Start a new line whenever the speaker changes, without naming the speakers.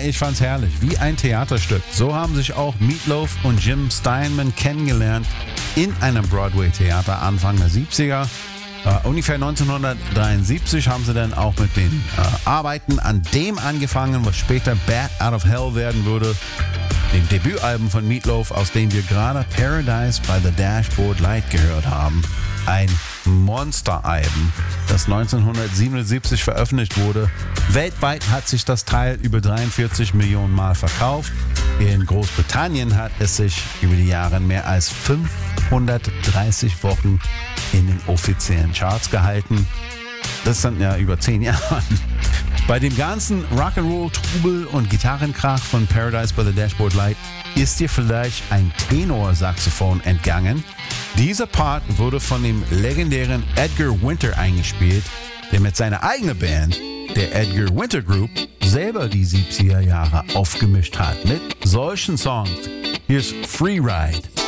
ich fand's herrlich. Wie ein Theaterstück. So haben sich auch Meatloaf und Jim Steinman kennengelernt in einem Broadway-Theater Anfang der 70er. Ungefähr 1973 haben sie dann auch mit den Arbeiten an dem angefangen, was später Bat Out of Hell werden würde. Dem Debütalbum von Meatloaf, aus dem wir gerade Paradise by the Dashboard Light gehört haben. Ein Monster-Album, das 1977 veröffentlicht wurde. Weltweit hat sich das Teil über 43 Millionen Mal verkauft. In Großbritannien hat es sich über die Jahre mehr als 530 Wochen in den offiziellen Charts gehalten. Das sind ja über 10 Jahre. Bei dem ganzen Rock'n'Roll-Trubel und Gitarrenkrach von Paradise by the Dashboard Light ist dir vielleicht ein Tenorsaxophon entgangen. Dieser Part wurde von dem legendären Edgar Winter eingespielt, der mit seiner eigenen Band, der Edgar Winter Group, selber die 70er Jahre aufgemischt hat mit solchen Songs. Hier ist Free Ride.